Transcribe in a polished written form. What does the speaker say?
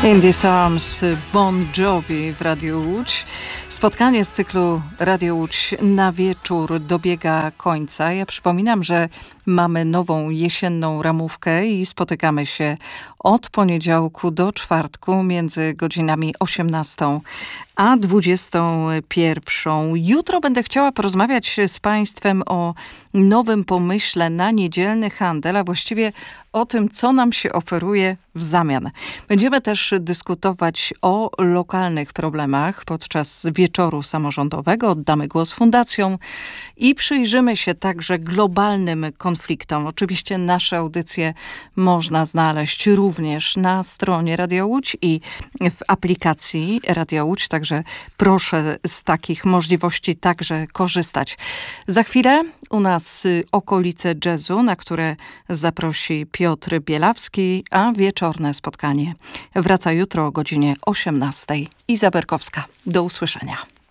In These Arms, Bon Jovi w Radiu Łódź. Spotkanie z cyklu Radio Łódź na wieczór dobiega końca. Ja przypominam, że mamy nową jesienną ramówkę i spotykamy się od poniedziałku do czwartku między godzinami 18 a 21. Jutro będę chciała porozmawiać z Państwem o nowym pomyśle na niedzielny handel, a właściwie o tym, co nam się oferuje w zamian. Będziemy też dyskutować o lokalnych problemach podczas wieczoru samorządowego. Oddamy głos fundacjom i przyjrzymy się także globalnym konfliktom. Oczywiście nasze audycje można znaleźć również na stronie Radia Łódź i w aplikacji Radia Łódź, także proszę z takich możliwości także korzystać. Za chwilę u nas okolice jazzu, na które zaprosi Piotr Bielawski, a wieczorne spotkanie wraca jutro o godzinie 18. Iza Berkowska. Do usłyszenia.